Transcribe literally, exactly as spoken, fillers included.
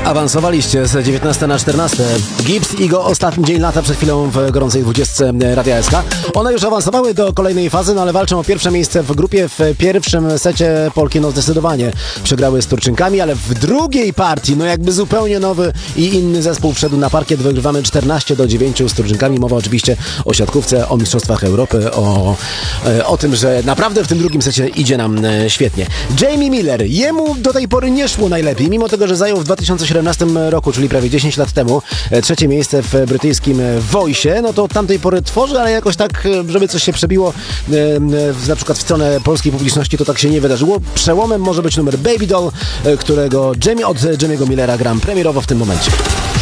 Awansowaliście z dziewiętnaście na czternaście. Gibbs i go ostatni dzień lata przed chwilą w gorącej dwudziestce Radia S K. One już awansowały do kolejnej fazy, no ale walczą o pierwsze miejsce w grupie. W pierwszym secie Polki no zdecydowanie przegrały z Turczynkami, ale w drugiej partii no jakby zupełnie nowy i inny zespół wszedł na parkiet. Wygrywamy czternaście do dziewięciu z Turczynkami. Mowa oczywiście o siatkówce, o mistrzostwach Europy, o, o tym, że naprawdę w tym drugim secie idzie nam świetnie. Jamie Miller, jemu do tej pory nie szło najlepiej, mimo tego, że zajął w dwa tysiące siedemnastym roku, czyli prawie dziesięć lat temu, trzecie miejsce w brytyjskim Voice'ie, no to od tamtej pory tworzy, ale jakoś tak, żeby coś się przebiło na przykład w stronę polskiej publiczności, to tak się nie wydarzyło. Przełomem może być numer Baby Doll, którego Jamie od Jamie'ego Millera gram premierowo w tym momencie.